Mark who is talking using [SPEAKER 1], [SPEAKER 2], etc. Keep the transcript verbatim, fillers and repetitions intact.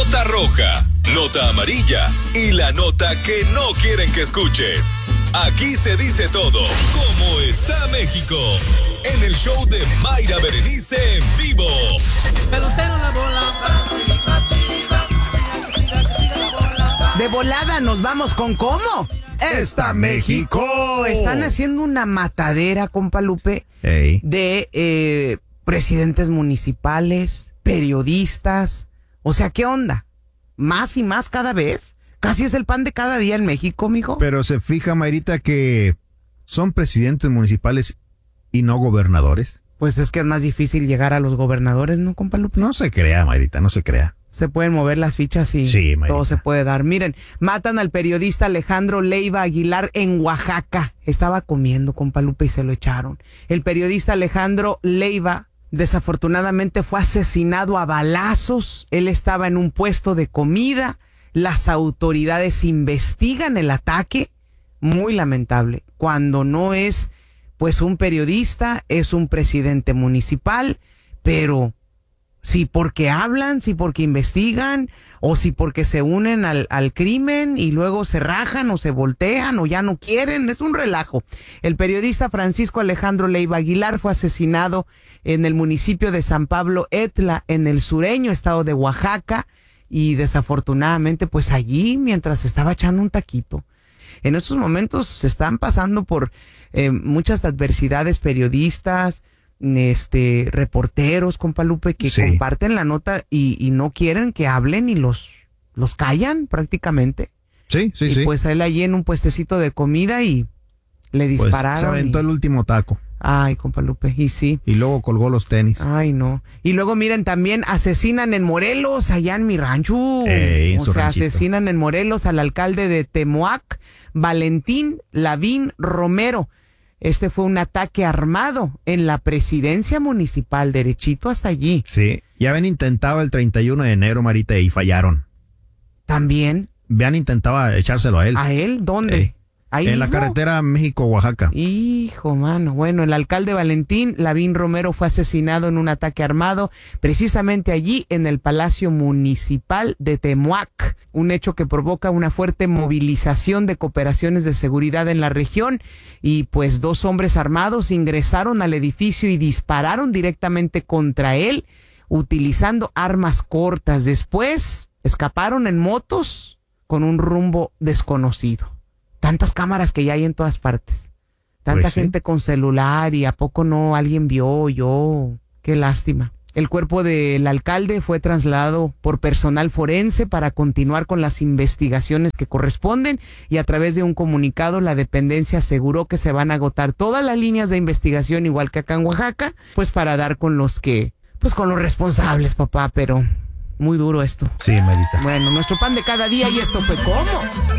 [SPEAKER 1] nota roja, nota amarilla y la nota que no quieren que escuches. Aquí se dice todo. ¿Cómo está México? En el show de Mayra Berenice en vivo.
[SPEAKER 2] Pelotero la bola.
[SPEAKER 3] De volada nos vamos con ¿cómo?
[SPEAKER 4] ¡Está México!
[SPEAKER 3] Están haciendo una matadera, compa Lupe,
[SPEAKER 4] Ey.
[SPEAKER 3] de eh, presidentes municipales, periodistas. O sea, ¿qué onda? ¿Más y más cada vez? Casi es el pan de cada día en México, mijo.
[SPEAKER 4] Pero se fija, Mayrita, que son presidentes municipales y no gobernadores.
[SPEAKER 3] Pues es que es más difícil llegar a los gobernadores, ¿no, compa Lupe?
[SPEAKER 4] No se crea, Mayrita, no se crea.
[SPEAKER 3] Se pueden mover las fichas y
[SPEAKER 4] Sí, Mayrita.
[SPEAKER 3] todo se puede dar. Miren, matan al periodista Alejandro Leiva Aguilar en Oaxaca. Estaba comiendo, compa Lupe, y se lo echaron. El periodista Alejandro Leiva desafortunadamente fue asesinado a balazos. Él estaba en un puesto de comida. Las autoridades investigan el ataque. Muy lamentable. Cuando no es pues un periodista, es un presidente municipal, pero si porque hablan, si porque investigan, o si porque se unen al, al crimen y luego se rajan o se voltean o ya no quieren, es un relajo. El periodista Francisco Alejandro Leiva Aguilar fue asesinado en el municipio de San Pablo Etla, en el sureño estado de Oaxaca, y desafortunadamente pues allí mientras estaba echando un taquito. En estos momentos se están pasando por eh, muchas adversidades periodistas, este, reporteros, compa Lupe, que
[SPEAKER 4] Sí.
[SPEAKER 3] comparten la nota y, y no quieren que hablen y los, los callan prácticamente.
[SPEAKER 4] Sí, sí,
[SPEAKER 3] y
[SPEAKER 4] sí.
[SPEAKER 3] pues a él allí en un puestecito de comida y le
[SPEAKER 4] Pues
[SPEAKER 3] dispararon.
[SPEAKER 4] se aventó
[SPEAKER 3] y-
[SPEAKER 4] el último taco
[SPEAKER 3] Ay, compa Lupe, y sí.
[SPEAKER 4] y luego colgó los tenis.
[SPEAKER 3] Ay, no. Y luego, miren, también asesinan en Morelos, allá en mi rancho.
[SPEAKER 4] Ey, en
[SPEAKER 3] o
[SPEAKER 4] su
[SPEAKER 3] sea,
[SPEAKER 4] ranchito.
[SPEAKER 3] asesinan en Morelos al alcalde de Temoac, Valentín Lavín Romero. Este fue un ataque armado en la presidencia municipal, derechito hasta allí.
[SPEAKER 4] Sí, ya habían intentado el treinta y uno de enero, Marita, y fallaron.
[SPEAKER 3] También,
[SPEAKER 4] Habían intentado echárselo a él.
[SPEAKER 3] ¿a él? ¿Dónde?
[SPEAKER 4] Ey.
[SPEAKER 3] Ahí
[SPEAKER 4] en la
[SPEAKER 3] mismo.
[SPEAKER 4] carretera México-Oaxaca.
[SPEAKER 3] Hijo, mano. Bueno, el alcalde Valentín Lavín Romero fue asesinado en un ataque armado precisamente allí en el Palacio Municipal de Temoac. Un hecho que provoca una fuerte movilización de cooperaciones de seguridad en la región. Y pues dos hombres armados ingresaron al edificio y dispararon directamente contra él utilizando armas cortas. Después escaparon en motos con un rumbo desconocido. Tantas cámaras que ya hay en todas partes. Tanta
[SPEAKER 4] Pues sí.
[SPEAKER 3] gente con celular y a poco no alguien vio, yo. Qué lástima. El cuerpo del alcalde fue trasladado por personal forense para continuar con las investigaciones que corresponden y a través de un comunicado la dependencia aseguró que se van a agotar todas las líneas de investigación igual que acá en Oaxaca, pues para dar con los que, pues con los responsables, papá, pero muy duro esto.
[SPEAKER 4] Sí, Marita.
[SPEAKER 3] Bueno, nuestro pan de cada día y esto fue ¿cómo?